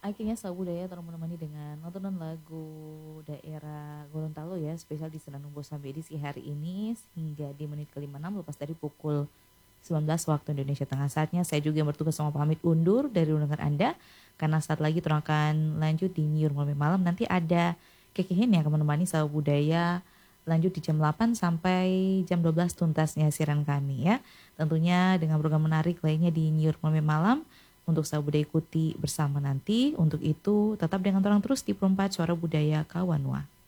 Akhirnya Sawu Budaya telah menemani dengan nontonan lagu daerah Gorontalo ya, spesial di Senandung sampai edisi hari ini hingga di menit ke-56 lepas dari pukul 19 waktu Indonesia Tengah. Saatnya saya juga yang bertugas sama pamit undur dari undangan Anda karena saat lagi terus akan lanjut di New York malam. Nanti ada Kekehin yang akan menemani Sawu Budaya lanjut di jam 8 sampai jam 12 tuntasnya siaran kami ya. Tentunya dengan program menarik lainnya di New York malam untuk Sawu Budaya ikuti bersama nanti. Untuk itu tetap dengan orang terus di Perempat Suara Budaya Kawanwa.